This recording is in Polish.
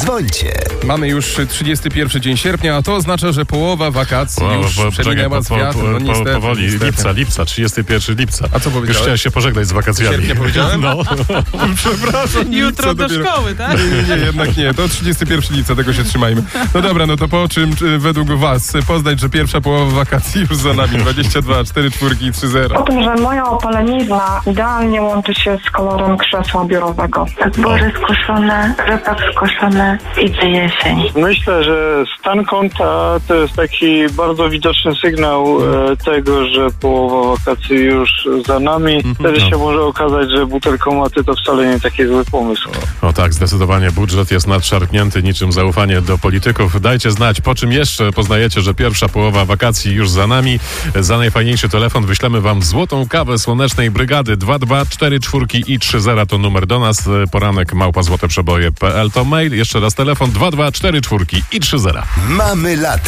Dzwońcie. Mamy już 31 dzień sierpnia, a to oznacza, że połowa wakacji już przeminęła z wiatrem. No niestety, powoli, niestety. lipca, 31 lipca. A co powiedziałeś? Już chciałem się pożegnać z wakacjami. Sierpnia powiedziałem? No. Przepraszam. Jutro do szkoły, tak? Nie, jednak nie. To 31 lipca, tego się trzymajmy. No dobra, no to po czym według was poznać, że pierwsza połowa wakacji już za nami? 22, 4 czwórki i 3-0. O tym, że moja opalenizna idealnie łączy się z kolorem krzesła biurowego. Bory skoszone, rzepak skoszony, idzie jesień. Myślę, że stan konta to jest taki bardzo widoczny sygnał tego, że połowa wakacji już za nami. Wtedy się może okazać, że butelkomaty to wcale nie taki zły pomysł. O tak, zdecydowanie budżet jest nadszarpnięty niczym zaufanie do polityków. Dajcie znać, po czym jeszcze poznajecie, że pierwsza połowa wakacji już za nami. Za najfajniejszy telefon wyślemy wam złotą kawę Słonecznej Brygady. 22, 4 czwórki i 30 to numer do nas. Poranek @złoteprzeboje.pl to mail. Jeszcze raz telefon 22, 4 czwórki i 30. Mamy lato.